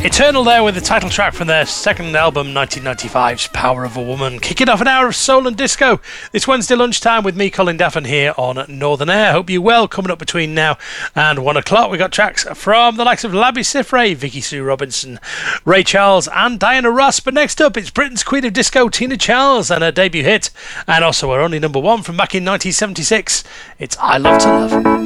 Eternal there with the title track from their second album, 1995's Power of a Woman. Kicking off an hour of soul and disco this Wednesday lunchtime with me, Colin Daffin, here on Northern Air. Hope you're well. Coming up between now and 1 o'clock, we got tracks from the likes of Labi Siffre, Vicky Sue Robinson, Ray Charles and Diana Ross. But next up, it's Britain's Queen of Disco, Tina Charles, and her debut hit, and also her only number one from back in 1976. It's I Love to Love.